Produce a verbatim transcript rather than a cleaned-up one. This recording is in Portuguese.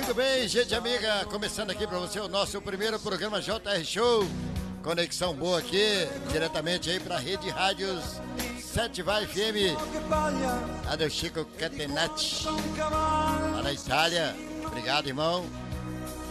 Muito bem, gente amiga, começando aqui para você o nosso primeiro programa J R Show. Conexão boa aqui, diretamente aí para a Rede Rádios sete Vai F M. Rádio Chico Catenacci, lá na Itália. Obrigado, irmão.